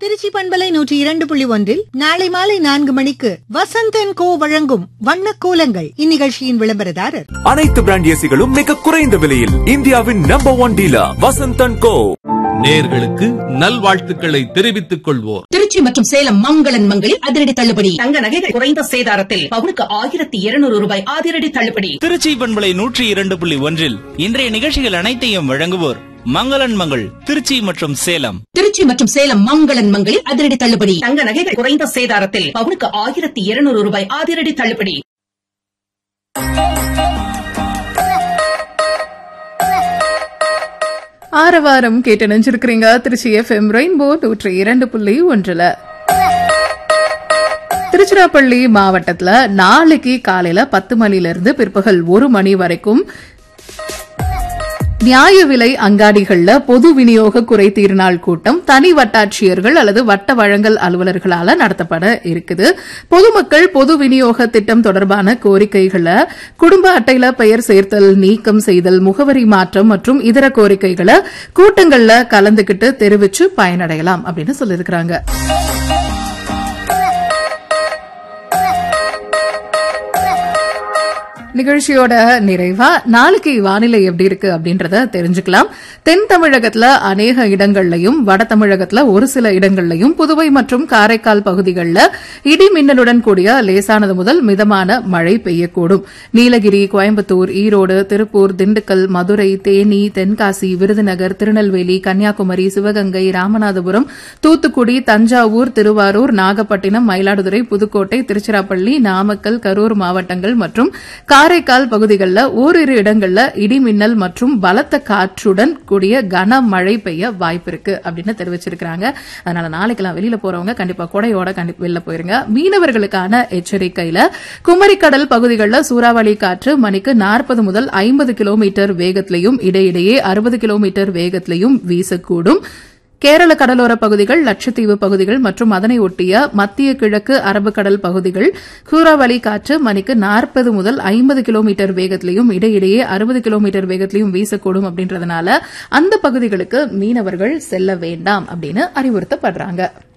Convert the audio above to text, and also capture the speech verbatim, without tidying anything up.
திருச்சி பண்பலை நூற்றி இரண்டு புள்ளி ஒன்றில் நாளை மாலை நான்கு மணிக்கு வசந்தன் கோ வழங்கும் வண்ண கோலங்கள் இந்நிகழ்ச்சியின் விளம்பரதாரர். அனைத்து பிராண்ட் ஏசிகளும் மிக குறைந்த விலையில் இந்தியாவின் நம்பர் ஒன் டீலர் வசந்தன் கோ. நேர்களுக்கு நல்வாழ்த்துக்களை தெரிவித்துக் கொள்வோர். திருச்சி மற்றும் சேலம் மங்களன் மங்களில் அதிரடி தள்ளுபடி. தங்க நகைகள் குறைந்த சேதாரத்தில் பவுனுக்கு ஆயிரத்தி இருநூறு ரூபாய் அதிரடி தள்ளுபடி. திருச்சி பண்பலை நூற்றி இரண்டு புள்ளி ஒன்றில் இன்றைய நிகழ்ச்சிகள் அனைத்தையும் வழங்குவோர் மங்களன் மங்கள் திருச்சி மற்றும் சேலம். திருச்சி மற்றும் சேலம் மங்களன் மங்களில் அதிரடி தள்ளுபடி. தங்க நகைகள் குறைந்த சேதாரத்தில் பவுனுக்கு ஆயிரத்தி இருநூறு ரூபாய் அதிரடி தள்ளுபடி. ஆரவாரம் கேட்டு நினைச்சிருக்கிறீங்க திருச்சி எஃப்எம் ரெயின்போ நூற்றி இரண்டு புள்ளி ஒன்றுல. திருச்சிராப்பள்ளி மாவட்டத்துல நாளைக்கு காலையில பத்து மணில இருந்து பிற்பகல் ஒரு மணி வரைக்கும் நியாய விலை அங்காடிகள்ல பொது விநியோக குறைதீர் நாள் கூட்டம் தனி வட்டாட்சியர்கள் அல்லது வட்ட வழங்கல் அலுவலர்களால நடத்தப்பட இருக்குது. பொதுமக்கள் பொது விநியோக திட்டம் தொடர்பான கோரிக்கைகளை குடும்ப அட்டையில பெயர் சேர்த்தல், நீக்கம் செய்தல், முகவரி மாற்றம் மற்றும் இதர கோரிக்கைகளை கூட்டங்கள்ல கலந்துகிட்டு தெரிவிச்சு பயனடையலாம் அப்படின்னு சொல்லியிருக்கிறாங்க. நிகழ்ச்சியோட நிறைவா நாளைக்கு வானிலை எப்படி இருக்கு அப்படின்றத தெரிஞ்சுக்கலாம். தென் தமிழகத்துல அநேக இடங்கள்லயும், வட தமிழகத்துல ஒரு சில இடங்கள்லயும், புதுவை மற்றும் காரைக்கால் பகுதிகளில் இடி மின்னலுடன் கூடிய லேசானது முதல் மிதமான மழை பெய்யக்கூடும். நீலகிரி, கோயம்புத்தூர், ஈரோடு, திருப்பூர், திண்டுக்கல், மதுரை, தேனி, தென்காசி, விருதுநகர், திருநெல்வேலி, கன்னியாகுமரி, சிவகங்கை, ராமநாதபுரம், தூத்துக்குடி, தஞ்சாவூர், திருவாரூர், நாகப்பட்டினம், மயிலாடுதுறை, புதுக்கோட்டை, திருச்சிராப்பள்ளி, நாமக்கல், கரூர் மாவட்டங்கள் மற்றும் காரைக்கால் பகுதிகளில் ஓரிரு இடங்களில் இடி மின்னல் மற்றும் பலத்த காற்றுடன் கூடிய கனமழை பெய்ய வாய்ப்பு இருக்கு அப்படின்னு தெரிவிச்சிருக்காங்க. அதனால நாளைக்கெல்லாம் வெளியில போறவங்க கண்டிப்பா கொடையோட கண்டிப்பா வெளில போயிருங்க. மீனவர்களுக்கான எச்சரிக்கையில குமரிக்கடல் பகுதிகளில் சூறாவளி காற்று மணிக்கு நாற்பது முதல் ஐம்பது கிலோமீட்டர் வேகத்திலையும் இடையிடையே அறுபது கிலோமீட்டர் வேகத்திலையும் வீசக்கூடும். கேரள கடலோர பகுதிகள், லட்சத்தீவு பகுதிகள் மற்றும் அதனை ஒட்டிய மத்திய கிழக்கு அரபுக்கடல் பகுதிகள் சூறாவளி காற்று மணிக்கு நாற்பது முதல் ஐம்பது கிலோமீட்டர் வேகத்திலையும் இடையிடையே அறுபது கிலோமீட்டர் வேகத்திலையும் வீசக்கூடும் அப்படின்றதுனால அந்த பகுதிகளுக்கு மீனவர்கள் செல்ல வேண்டாம் அப்படின்னு அறிவுறுத்தப்படுறாங்க.